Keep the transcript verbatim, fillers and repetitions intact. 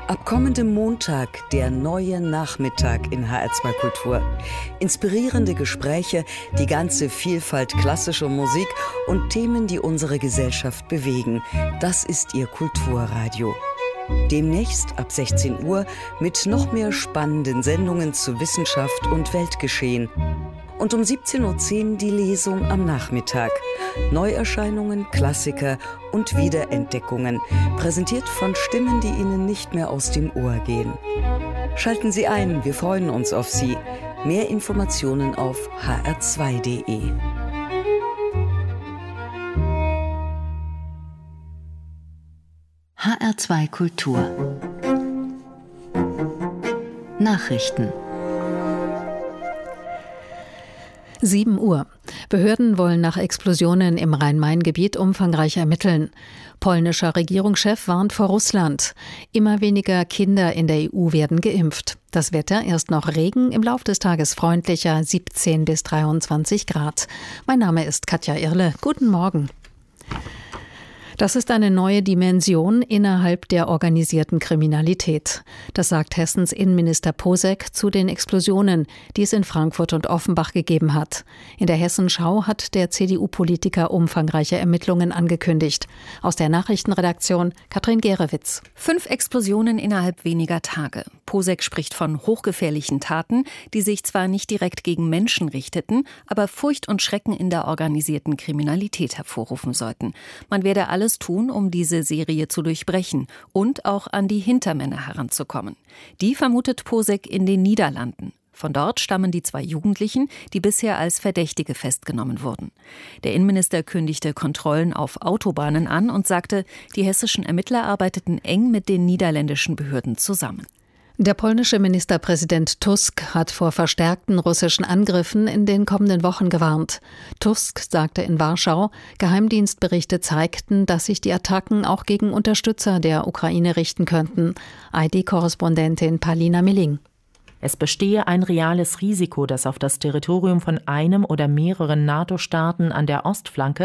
Ab kommendem Montag der neue Nachmittag in H R zwei Kultur. Inspirierende Gespräche, die ganze Vielfalt klassischer Musik und Themen, die unsere Gesellschaft bewegen. Das ist Ihr Kulturradio. Demnächst ab sechzehn Uhr mit noch mehr spannenden Sendungen zu Wissenschaft und Weltgeschehen. Und um siebzehn Uhr zehn die Lesung am Nachmittag. Neuerscheinungen, Klassiker und Wiederentdeckungen, präsentiert von Stimmen, die Ihnen nicht mehr aus dem Ohr gehen. Schalten Sie ein, wir freuen uns auf Sie. Mehr Informationen auf h r zwei punkt d e. H R zwei Kultur Nachrichten. sieben Uhr. Behörden wollen nach Explosionen im Rhein-Main-Gebiet umfangreich ermitteln. Polnischer Regierungschef warnt vor Russland. Immer weniger Kinder in der E U werden geimpft. Das Wetter erst noch Regen, im Lauf des Tages freundlicher, siebzehn bis dreiundzwanzig Grad. Mein Name ist Katja Irle. Guten Morgen. Das ist eine neue Dimension innerhalb der organisierten Kriminalität. Das sagt Hessens Innenminister Posek zu den Explosionen, die es in Frankfurt und Offenbach gegeben hat. In der Hessenschau hat der C D U-Politiker umfangreiche Ermittlungen angekündigt. Aus der Nachrichtenredaktion Katrin Gerewitz. Fünf Explosionen innerhalb weniger Tage. Posek spricht von hochgefährlichen Taten, die sich zwar nicht direkt gegen Menschen richteten, aber Furcht und Schrecken in der organisierten Kriminalität hervorrufen sollten. Man werde alles tun, um diese Serie zu durchbrechen und auch an die Hintermänner heranzukommen. Die vermutet Posek in den Niederlanden. Von dort stammen die zwei Jugendlichen, die bisher als Verdächtige festgenommen wurden. Der Innenminister kündigte Kontrollen auf Autobahnen an und sagte, die hessischen Ermittler arbeiteten eng mit den niederländischen Behörden zusammen. Der polnische Ministerpräsident Tusk hat vor verstärkten russischen Angriffen in den kommenden Wochen gewarnt. Tusk sagte in Warschau, Geheimdienstberichte zeigten, dass sich die Attacken auch gegen Unterstützer der Ukraine richten könnten. I D-Korrespondentin Palina Milling. Es bestehe ein reales Risiko, dass auf das Territorium von einem oder mehreren NATO-Staaten an der Ostflanke